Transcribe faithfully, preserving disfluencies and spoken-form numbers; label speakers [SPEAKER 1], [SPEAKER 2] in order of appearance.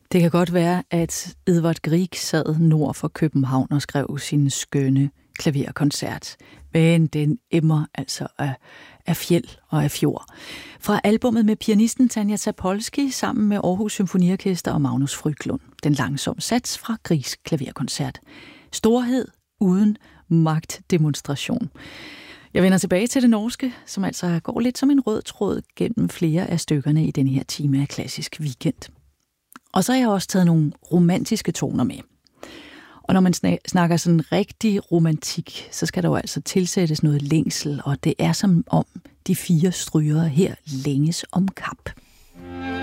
[SPEAKER 1] Det kan godt være, at Edvard Grieg sad nord for København og skrev sin skønne klaverkoncert, men den emmer altså af, af fjeld og af fjord. Fra albummet med pianisten Tanja Zapolski sammen med Aarhus Symfoniorkester og Magnus Fryglund. Den langsomme sats fra Griegs klaverkoncert. Storhed uden magtdemonstration. Jeg vender tilbage til det norske, som altså går lidt som en rød tråd gennem flere af stykkerne i denne her time af Klassisk Weekend. Og så har jeg også taget nogle romantiske toner med. Og når man snakker sådan rigtig romantik, så skal der jo altså tilsættes noget længsel, og det er som om de fire strygere her længes om kap.